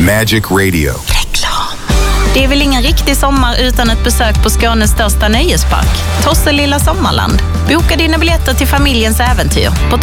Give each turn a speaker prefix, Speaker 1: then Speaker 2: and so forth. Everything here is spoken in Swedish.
Speaker 1: Magic Radio.
Speaker 2: Det är väl ingen riktig sommar utan ett besök på Skånes största nöjespark, Tosse Lilla Sommarland. Boka dina biljetter till familjens äventyr på